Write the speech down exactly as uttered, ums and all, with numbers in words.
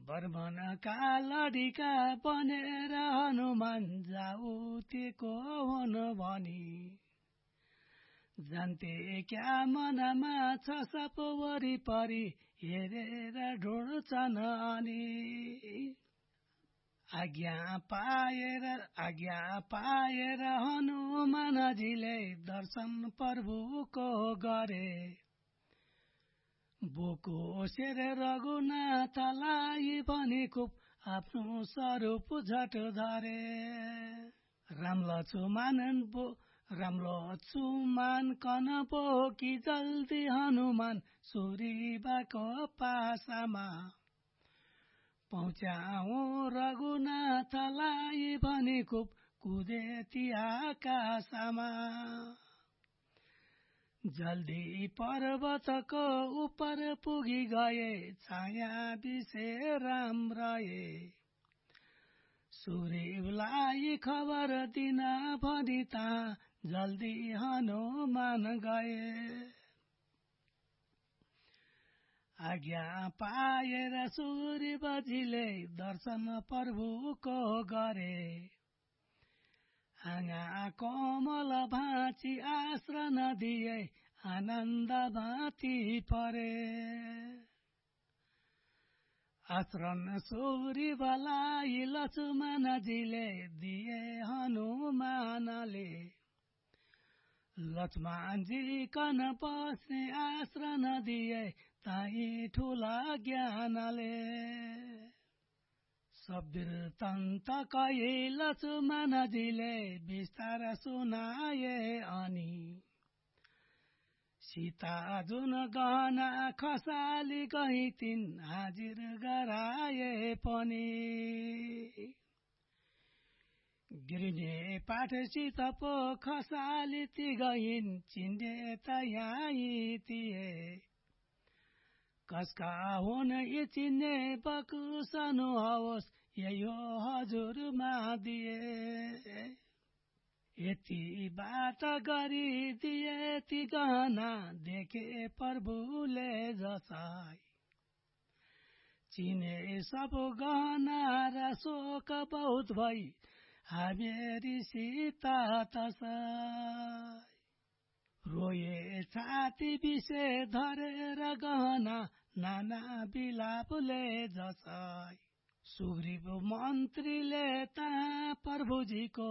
बर्मनका लडिका बनेर हनुमान जाउतेको हुन भनी जान्थे क्या मनमा छ सप वरिपरि हेरेर ढुँड्छन् अनि आज्ञा पाएर आज्ञा पाएर हनुमानजीले दर्शन प्रभुको गरे बोको शेर रघुनाथलाई पनि खुब आफ्नो स्वरूप झट धरे राम लक्ष्मण बो राम लक्ष्मण कन बोकी जल्दी हनुमान सुरीबाको पासामा पहुँचाऊ रघुनाथलाई पनि खुब कुदे ती आकाशमा जल्दी पर्वतको उपर पुगी गए छाया दिसे राम रहे सुग्रीवलाई खबर दिन भनी ता जल्दी हनुमान गए आज्ञा पाएर सुग्रीवजीले दर्शन प्रभुको गरे आँगा कोमल भाँची आश्रन दिए आनन्द भाँती परे आश्रन सुग्रीवलाई लक्ष्मणजीले दिए हनुमानले लक्ष्मणजी कन बस्ने आश्रन दिए ताई ठुला ज्ञानले सबीरतन्त कही लक्ष्मणजीले विस्तार सुनाए अनि सीता जुन गहना खसाली गई तिन हाजिर गराए पनि गिर्ने पाठसित पो खसाली ती गइन् चिन्डे त यहीँ थिए कसका हुन यी चिन्ने बकुसनु होस् यही हो हजुरमा दिए यति बात गरिदिए ती गहना देखे प्रभुले जसाई चिने सब गहना र शोक बहुत भई हामेरी सीता तसाई रोए छाती विषे धरेर गहना नाना बिलापले जसाई सुग्रीव मन्त्रीले ता प्रभुजीको